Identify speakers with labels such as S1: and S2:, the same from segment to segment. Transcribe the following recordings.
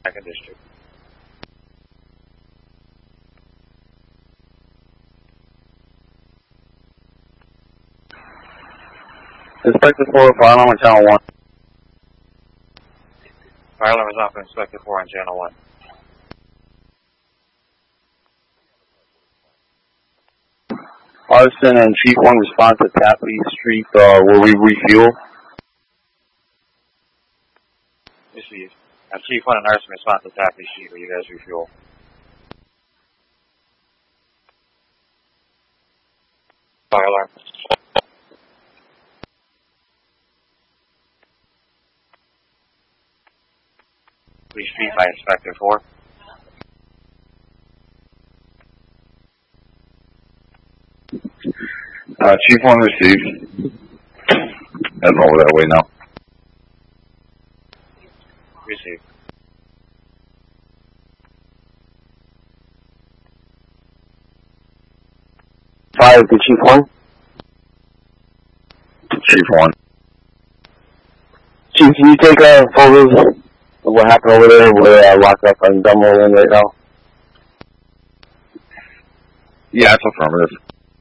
S1: Second District.
S2: Inspector 4, fire alarm on channel 1.
S1: Fire alarm is off for Inspector 4 on channel 1.
S2: Arson and Chief 1 respond to Tapley Street. Will we refuel?
S1: Received. Chief 1 and Arson respond to Tapley Street. Will you guys refuel? Fire alarm. Please Street by Inspector 4.
S2: Chief 1 received. Heading over that way now.
S1: Received.
S2: Fire to Chief 1. Chief 1. Chief, can you take photos of what happened over there? We're locked up on Dumbo Lane right now. Yeah, it's affirmative.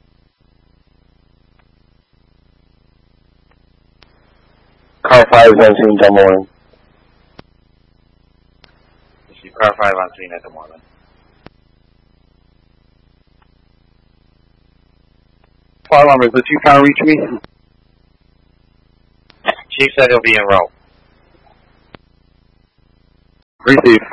S2: Car 5 is on scene, Dumbo Lane.
S1: Received. Car 5 on scene at the moment.
S2: Fire alarm, is the Chief trying to reach me?
S1: Chief said he'll be en route.
S2: Receive.